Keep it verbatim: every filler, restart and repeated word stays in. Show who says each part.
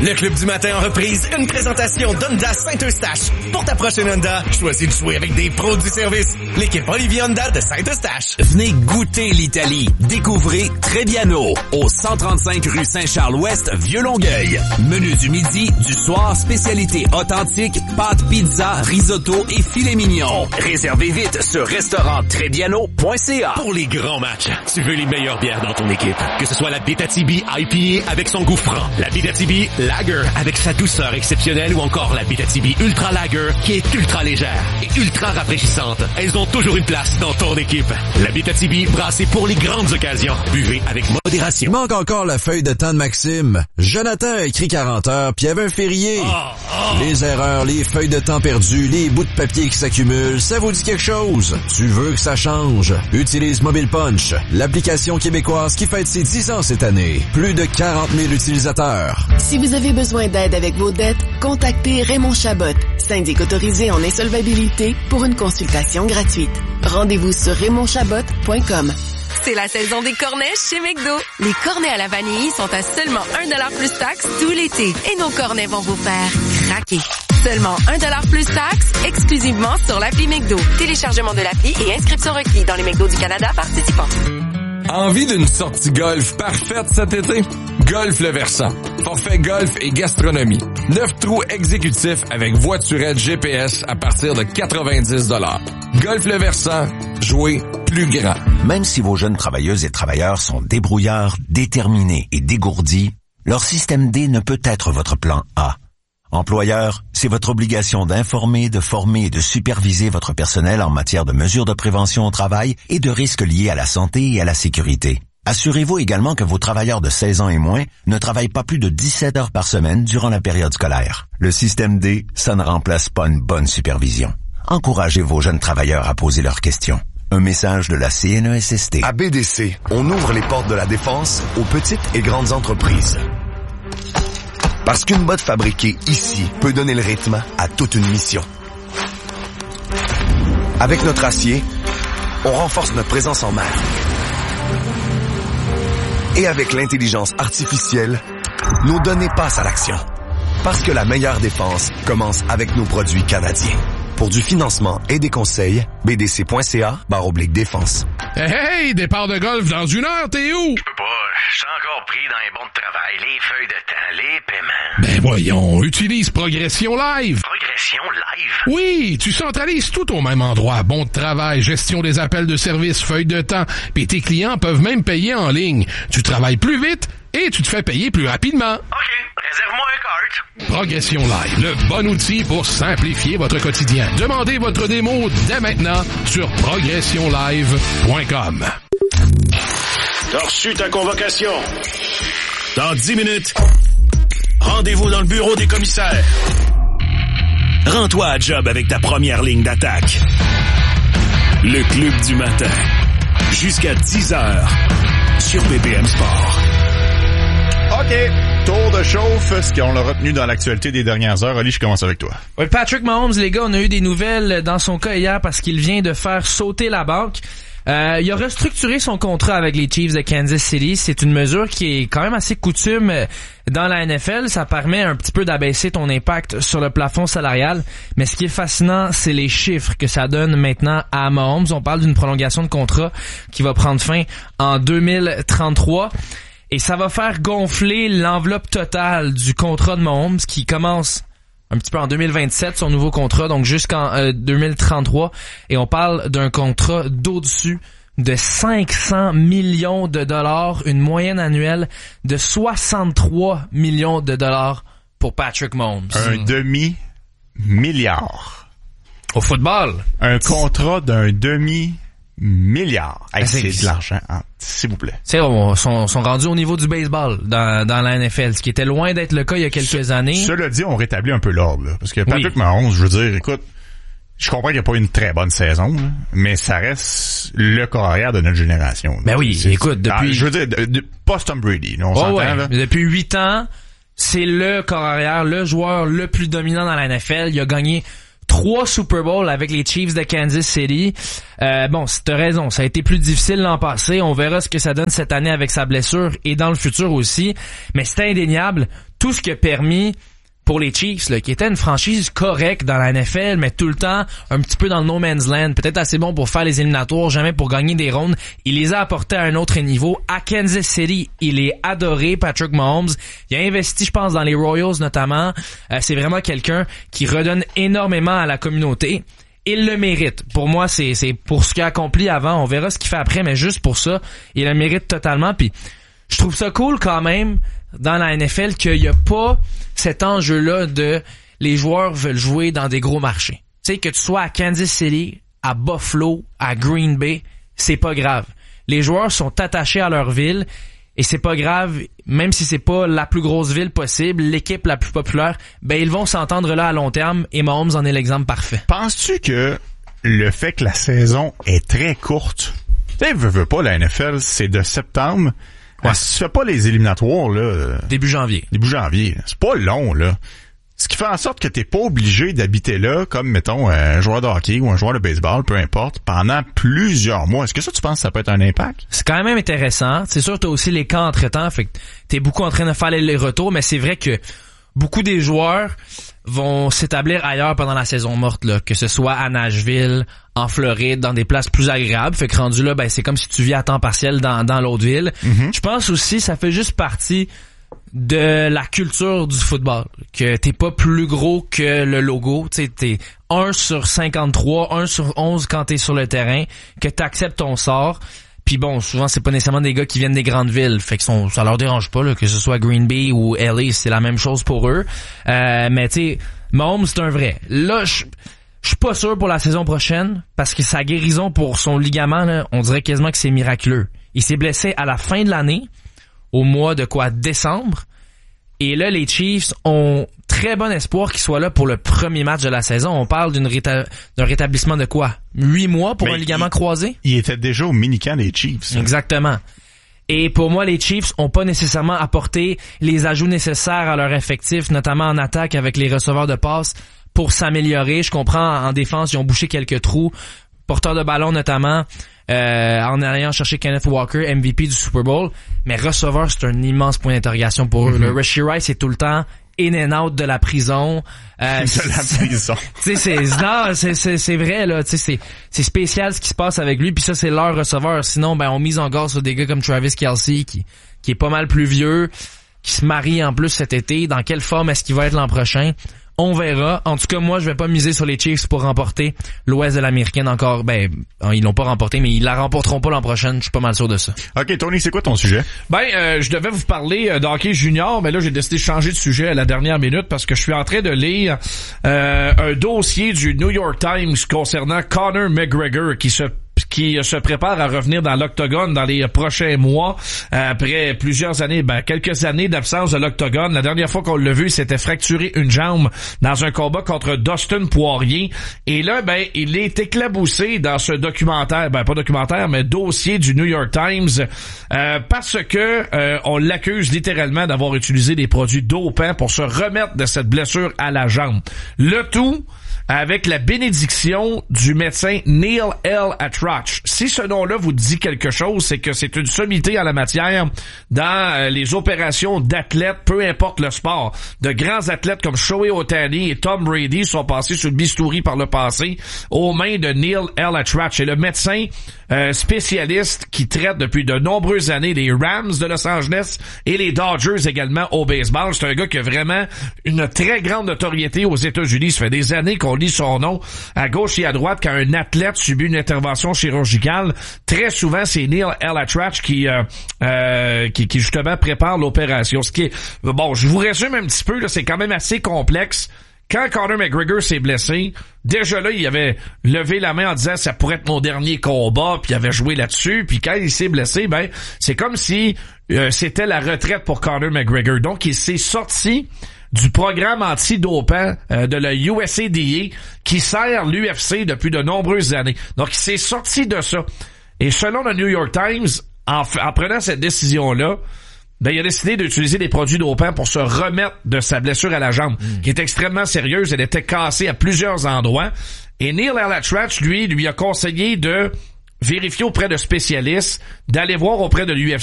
Speaker 1: Le Club du matin en reprise, une présentation d'Honda Saint-Eustache. Pour ta prochaine Honda, choisis de jouer avec des pros du service. L'équipe Olivier Honda de Saint-Eustache.
Speaker 2: Venez goûter l'Italie. Découvrez Trebbiano au cent trente-cinq rue Saint-Charles-Ouest, Vieux-Longueuil. Menu du midi, du soir, spécialité authentique, pâtes, pizza, risotto et filet mignon. Réservez vite sur restaurant trebbiano point c a.
Speaker 1: Pour les grands matchs, tu veux les meilleures bières dans ton équipe. Que ce soit la Abitibi I P A avec son goût franc, la Abitibi Lager avec sa douceur exceptionnelle ou encore la Abitibi Ultra Lager qui est ultra légère et ultra rafraîchissante. Elles ont toujours une place dans ton équipe. La Abitibi brassée pour les grandes occasions. Buvez avec modération.
Speaker 3: Il manque encore la feuille de temps de Maxime. Jonathan a écrit quarante heures puis il y avait un férié.
Speaker 1: Oh, oh.
Speaker 3: Les erreurs, les feuilles de temps perdues, les bouts de papier qui s'accumulent, ça vous dit quelque chose? Tu veux que ça change? Utilise Mobile Punch, l'application québécoise qui fête ses dix ans cette année. Plus de quarante mille utilisateurs.
Speaker 4: Si vous avez besoin d'aide avec vos dettes, contactez Raymond Chabot, syndic autorisé en insolvabilité, pour une consultation gratuite. Rendez-vous sur raymond chabot point com.
Speaker 5: C'est la saison des cornets chez McDo. Les cornets à la vanille sont à seulement un dollar plus taxe tout l'été. Et nos cornets vont vous faire craquer. Seulement un dollar plus taxe, exclusivement sur l'appli McDo. Téléchargement de l'appli et inscription requis dans les McDo du Canada participants.
Speaker 6: Envie d'une sortie golf parfaite cet été? Golf Le Versant. Forfait golf et gastronomie. Neuf trous exécutifs avec voiturette G P S à partir de quatre-vingt-dix dollars. Golf Le Versant. Jouer plus grand.
Speaker 7: Même si vos jeunes travailleuses et travailleurs sont débrouillards, déterminés et dégourdis, leur système D ne peut être votre plan A. Employeur, c'est votre obligation d'informer, de former et de superviser votre personnel en matière de mesures de prévention au travail et de risques liés à la santé et à la sécurité. Assurez-vous également que vos travailleurs de seize ans et moins ne travaillent pas plus de dix-sept heures par semaine durant la période scolaire. Le système D, ça ne remplace pas une bonne supervision. Encouragez vos jeunes travailleurs à poser leurs questions. Un message de la C N E S S T.
Speaker 8: À B D C, on ouvre les portes de la défense aux petites et grandes entreprises. Parce qu'une botte fabriquée ici peut donner le rythme à toute une mission. Avec notre acier, on renforce notre présence en mer. Et avec l'intelligence artificielle, nos données passent à l'action. Parce que la meilleure défense commence avec nos produits canadiens. Pour du financement et des conseils, b d c point c a barre oblique défense.
Speaker 9: Hey, hey, départ de golf dans une heure, t'es où?
Speaker 10: Je peux pas, je suis encore pris dans les bons de travail, les feuilles de temps, les paiements.
Speaker 9: Ben voyons, utilise Progression Live.
Speaker 10: Progression Live?
Speaker 9: Oui, tu centralises tout au même endroit. Bon de travail, gestion des appels de service, feuilles de temps, puis tes clients peuvent même payer en ligne. Tu travailles plus vite et tu te fais payer plus rapidement.
Speaker 10: OK, réserve-moi un cart.
Speaker 9: Progression Live, le bon outil pour simplifier votre quotidien. Demandez votre démo dès maintenant sur progression live point com.
Speaker 11: T'as reçu ta convocation. Dans dix minutes, rendez-vous dans le bureau des commissaires. Rends-toi à job avec ta première ligne d'attaque. Le Club du matin. Jusqu'à dix heures sur B P M Sport.
Speaker 12: OK. Tour de chauffe, ce qu'on l'a retenu dans l'actualité des dernières heures. Oli, je commence avec toi.
Speaker 13: Oui, Patrick Mahomes, les gars, on a eu des nouvelles dans son cas hier parce qu'il vient de faire sauter la banque. Euh, il a restructuré son contrat avec les Chiefs de Kansas City. C'est une mesure qui est quand même assez coutume dans la N F L. Ça permet un petit peu d'abaisser ton impact sur le plafond salarial. Mais ce qui est fascinant, c'est les chiffres que ça donne maintenant à Mahomes. On parle d'une prolongation de contrat qui va prendre fin en deux mille trente-trois. Et ça va faire gonfler l'enveloppe totale du contrat de Mahomes qui commence un petit peu en deux mille vingt-sept, son nouveau contrat, donc jusqu'en euh, deux mille trente-trois. Et on parle d'un contrat d'au-dessus de cinq cents millions de dollars, une moyenne annuelle de soixante-trois millions de dollars pour Patrick Mahomes.
Speaker 12: Un demi-milliard.
Speaker 13: Au football.
Speaker 12: Un contrat d'un demi-milliard. Hey, c'est, c'est de l'argent, hein, s'il vous plaît.
Speaker 13: C'est on sont, sont rendus au niveau du baseball dans, dans la N F L, ce qui était loin d'être le cas il y a quelques Ce, années.
Speaker 12: Cela dit, on rétablit un peu l'ordre, là, parce que Patrick oui. Mahomes, je veux dire, écoute, je comprends qu'il n'y a pas eu une très bonne saison, là, mais ça reste le carrière de notre génération. Là.
Speaker 13: Ben oui,
Speaker 12: c'est,
Speaker 13: écoute, depuis...
Speaker 12: Ah, je veux dire, de, de, pas Tom Brady, là, on
Speaker 13: oh
Speaker 12: s'entend,
Speaker 13: ouais.
Speaker 12: là.
Speaker 13: Depuis huit ans, c'est le carrière, le joueur le plus dominant dans la N F L. Il a gagné trois Super Bowls avec les Chiefs de Kansas City. Euh, bon, t'as raison, ça a été plus difficile l'an passé. On verra ce que ça donne cette année avec sa blessure et dans le futur aussi. Mais c'est indéniable. tout ce qui a permis pour les Chiefs, là, qui était une franchise correcte dans la N F L, mais tout le temps un petit peu dans le no man's land, peut-être assez bon pour faire les éliminatoires, jamais pour gagner des rondes. Il les a apportés à un autre niveau. À Kansas City, il est adoré, Patrick Mahomes. Il a investi, je pense, dans les Royals notamment. Euh, c'est vraiment quelqu'un qui redonne énormément à la communauté. Il le mérite. Pour moi, c'est c'est pour ce qu'il a accompli avant. On verra ce qu'il fait après, mais juste pour ça, il le mérite totalement. Puis je trouve ça cool quand même dans la N F L qu'il n'y a pas cet enjeu-là de les joueurs veulent jouer dans des gros marchés. Tu sais, que tu sois à Kansas City, à Buffalo, à Green Bay, c'est pas grave. Les joueurs sont attachés à leur ville et c'est pas grave, même si c'est pas la plus grosse ville possible, l'équipe la plus populaire, ben ils vont s'entendre là à long terme et Mahomes en est l'exemple parfait.
Speaker 12: Penses-tu que le fait que la saison est très courte, tu sais, veux, veux pas, la N F L, c'est de septembre. Ouais. Si tu fais pas les éliminatoires, là.
Speaker 13: Début janvier.
Speaker 12: Début janvier. C'est pas long, là. Ce qui fait en sorte que t'es pas obligé d'habiter là, comme, mettons, un joueur de hockey ou un joueur de baseball, peu importe, pendant plusieurs mois. Est-ce que ça, tu penses que ça peut être un impact?
Speaker 13: C'est quand même intéressant. C'est sûr, t'as aussi les camps entre-temps, fait que t'es beaucoup en train de faire les retours, mais c'est vrai que beaucoup des joueurs vont s'établir ailleurs pendant la saison morte, là, que ce soit à Nashville, en Floride, dans des places plus agréables. Fait que rendu là, ben c'est comme si tu vis à temps partiel dans dans l'autre ville. Mm-hmm. Je pense aussi, ça fait juste partie de la culture du football, que t'es pas plus gros que le logo, tu sais, t'es un sur cinquante-trois, un sur onze quand t'es sur le terrain, que t'acceptes ton sort. Puis bon, souvent c'est pas nécessairement des gars qui viennent des grandes villes, fait que sont, ça leur dérange pas là, que ce soit Green Bay ou L A, c'est la même chose pour eux. Euh, mais tu sais, Mahomes c'est un vrai. Là, je je suis pas sûr pour la saison prochaine parce que sa guérison pour son ligament, là, on dirait quasiment que c'est miraculeux. Il s'est blessé à la fin de l'année, au mois de quoi, décembre. Et là, les Chiefs ont très bon espoir qu'il soit là pour le premier match de la saison. On parle d'une réta- d'un rétablissement de quoi? Huit mois pour Mais un ligament
Speaker 12: il,
Speaker 13: croisé?
Speaker 12: Il était déjà au mini-camp des Chiefs. Hein?
Speaker 13: Exactement. Et pour moi, les Chiefs ont pas nécessairement apporté les ajouts nécessaires à leur effectif, notamment en attaque avec les receveurs de passe, pour s'améliorer. Je comprends, en défense, ils ont bouché quelques trous. Porteur de ballon notamment, euh, en allant chercher Kenneth Walker, M V P du Super Bowl. Mais receveur, c'est un immense point d'interrogation pour eux. Mm-hmm. Le Rashee Rice est tout le temps in and out de la prison. Euh,
Speaker 12: de la prison.
Speaker 13: Tu sais, c'est, non, c'est, c'est, c'est vrai, là. Tu sais, c'est, c'est spécial ce qui se passe avec lui. Puis ça, c'est leur receveur. Sinon, ben, on mise en garde sur des gars comme Travis Kelce, qui, qui est pas mal plus vieux, qui se marie en plus cet été. Dans quelle forme est-ce qu'il va être l'an prochain? On verra. En tout cas, moi, je vais pas miser sur les Chiefs pour remporter l'Ouest de l'Américaine encore. Ben, ils l'ont pas remporté, mais ils la remporteront pas l'an prochain. Je suis pas mal sûr de ça.
Speaker 12: OK, Tony, c'est quoi ton sujet?
Speaker 14: Ben, euh, je devais vous parler euh, d'hockey junior, mais là, j'ai décidé de changer de sujet à la dernière minute parce que je suis en train de lire euh, un dossier du New York Times concernant Conor McGregor qui se qui se prépare à revenir dans l'octogone dans les prochains mois, après plusieurs années, ben quelques années d'absence de l'octogone. La dernière fois qu'on l'a vu, il s'était fracturé une jambe dans un combat contre Dustin Poirier. Et là, ben, il est éclaboussé dans ce documentaire, ben pas documentaire, mais dossier du New York Times, euh, parce que euh, on l'accuse littéralement d'avoir utilisé des produits dopants pour se remettre de cette blessure à la jambe. Le tout avec la bénédiction du médecin Neil L. Atrach. Si ce nom-là vous dit quelque chose, c'est que c'est une sommité en la matière dans euh, les opérations d'athlètes, peu importe le sport. De grands athlètes comme Shohei Ohtani et Tom Brady sont passés sur le bistouri par le passé aux mains de Neil L. Atrach. Et le médecin euh, spécialiste qui traite depuis de nombreuses années les Rams de Los Angeles et les Dodgers également au baseball. C'est un gars qui a vraiment une très grande notoriété aux États-Unis. Ça fait des années qu'on lit son nom à gauche et à droite quand un athlète subit une intervention chirurgicale. Très souvent, c'est Neil L. Atrach qui, euh, euh, qui, qui justement prépare l'opération. Ce qui est, bon, je vous résume un petit peu, là, c'est quand même assez complexe. Quand Conor McGregor s'est blessé, déjà là, il avait levé la main en disant ça pourrait être mon dernier combat, puis il avait joué là-dessus. Puis quand il s'est blessé, ben c'est comme si euh, c'était la retraite pour Conor McGregor. Donc, il s'est sorti du programme anti-dopant euh, de la U S A D A qui sert l'U F C depuis de nombreuses années. Donc, il s'est sorti de ça. Et selon le New York Times, en, en prenant cette décision-là, ben, il a décidé d'utiliser des produits dopants pour se remettre de sa blessure à la jambe, mmh. qui est extrêmement sérieuse. Elle était cassée à plusieurs endroits. Et Neil L. Atrach, lui, lui a conseillé de vérifier auprès de spécialistes, d'aller voir auprès de l'U F